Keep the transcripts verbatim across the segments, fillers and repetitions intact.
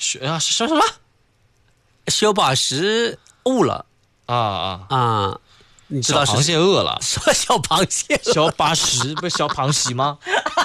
啊什么什么？ 小宝石饿了啊啊啊！你知道是小螃蟹饿了？ 说小螃蟹饿了， 小八十不是小螃蟹吗？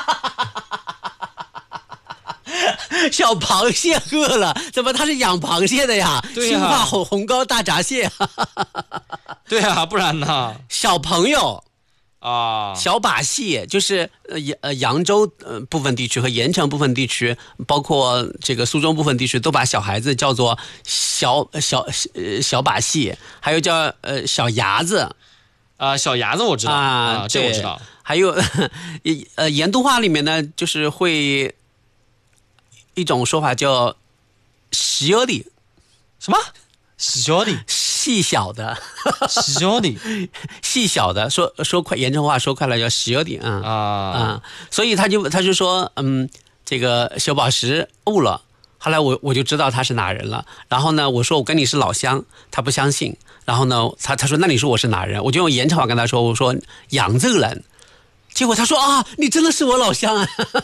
小螃蟹饿了，怎么他是养螃蟹的呀？ 对呀， 兴化红红膏大闸蟹。 对啊，不然呢？ 小朋友啊， 小把戏就是呃呃扬州呃部分地区和盐城部分地区，包括这个苏州部分地区，都把小孩子叫做小小呃小把戏，还有叫呃小伢子。 啊，小伢子我知道啊，啊这我知道。 还有呃盐都话里面呢，就是会一种说法叫小的， 什么小的， 细小的， 小的， 细小的，说说快盐城话说快了叫小的啊啊、嗯，所以他就他就说嗯，这个小宝石悟了。后来我我就知道他是哪人了，然后呢，我说我跟你是老乡，他不相信，然后呢，他他说那你说我是哪人？我就用盐城话跟他说，我说扬州人，结果他说啊，你真的是我老乡啊！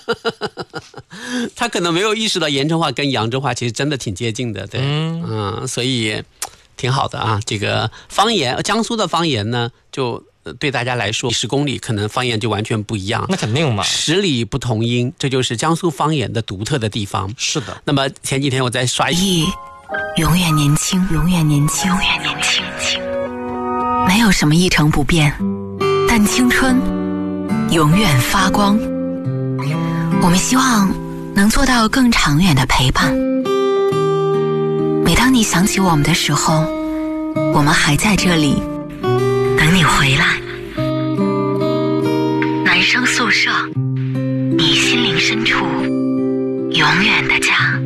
他可能没有意识到盐城话跟扬州话其实真的挺接近的，对，嗯, 嗯所以挺好的啊。这个方言，江苏的方言呢，就对大家来说，十公里可能方言就完全不一样。 那肯定嘛， 十里不同音，这就是江苏方言的独特的地方。 是的。 那么前几天我在刷忆，永远年轻，永远年轻，永远年轻。没有什么一成不变，但青春永远发光。我们希望能做到更长远的陪伴。每当你想起我们的时候，我们还在这里等你回来。男生宿舍，你心灵深处永远的家。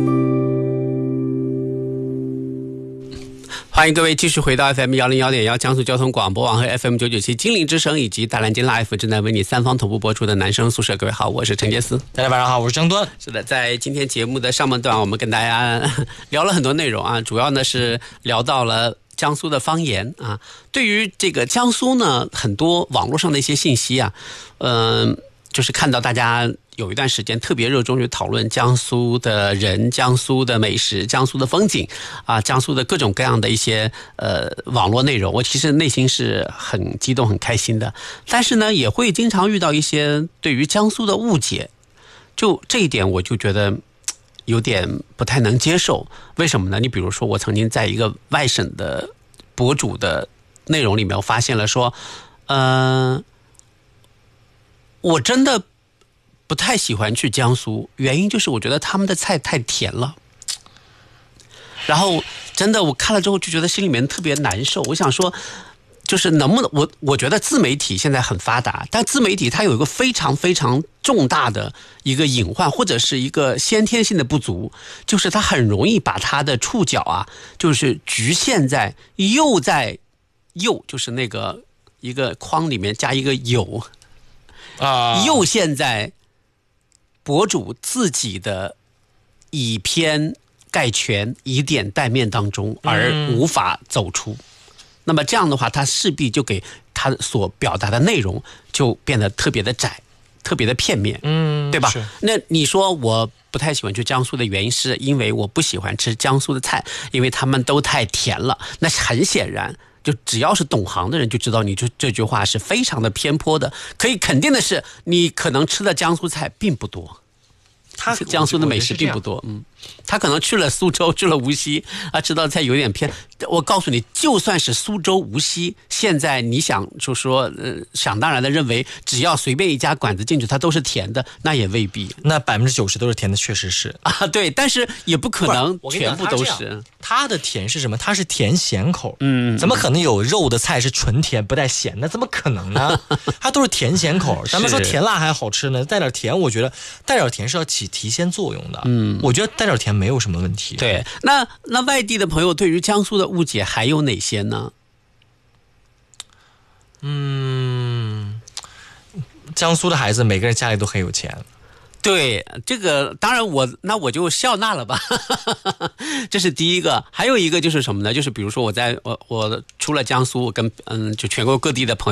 欢迎各位继续回到 F M 一零一点一 江苏交通广播网和 F M 九九七金陵之声以及大蓝鲸 Live 正在为你三方同步播出的男生宿舍。各位好，我是陈杰斯。 大家晚上好，我是张端。 是的，在今天节目的上半段，我们跟大家聊了很多内容啊，主要呢是聊到了江苏的方言啊。对于这个江苏呢，很多网络上的一些信息啊，嗯、呃，就是看到大家有一段时间特别热衷于讨论江苏的人、江苏的美食、江苏的风景啊，江苏的各种各样的一些呃网络内容，我其实内心是很激动、很开心的。但是呢，也会经常遇到一些对于江苏的误解，就这一点我就觉得有点不太能接受。为什么呢？你比如说，我曾经在一个外省的博主的内容里面，我发现了说，嗯、呃，我真的不太喜欢去江苏，原因就是我觉得他们的菜太甜了。然后真的我看了之后就觉得心里面特别难受。我想说，就是能不能我我觉得自媒体现在很发达，但自媒体它有一个非常非常重大的一个隐患，或者是一个先天性的不足，就是它很容易把它的触角啊，就是局限在又在又就是那个一个框里面加一个有啊，又陷在博主自己的以偏概全、以点带面当中，而无法走出。嗯、那么这样的话，他势必就给他所表达的内容就变得特别的窄、特别的片面，嗯，对吧？那你说我不太喜欢去江苏的原因，是因为我不喜欢吃江苏的菜，因为他们都太甜了。那很显然。就只要是懂行的人就知道你这这句话是非常的偏颇的。可以肯定的是，你可能吃的江苏菜并不多，他江苏的美食并不多，嗯，他可能去了苏州，去了无锡啊，吃到的菜有点偏。我告诉你，就算是苏州、无锡，现在你想就说呃想当然的认为，只要随便一家馆子进去，它都是甜的，那也未必。 那百分之九十都是甜的，确实是啊，对，但是也不可能全部都是。 它的甜是什么？它是甜咸口，嗯，怎么可能有肉的菜是纯甜不带咸的？怎么可能呢？它都是甜咸口。咱们说甜辣还好吃呢，带点甜，我觉得带点甜是要起提鲜作用的。嗯，我觉得带点甜没有什么问题。 对，那那外地的朋友对于江苏的误解还有哪些呢？ 嗯，江苏的孩子每个人家里都很有钱。 对，这个当然我那我就笑纳了吧，这是第一个。还有一个就是什么呢？就是比如说我在我我出了江苏，我跟嗯就全国各地的朋友。